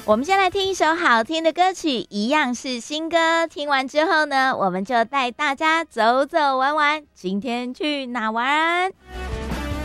我们先来听一首好听的歌曲，一样是新歌。听完之后呢，我们就带大家走走玩玩。今天去哪玩？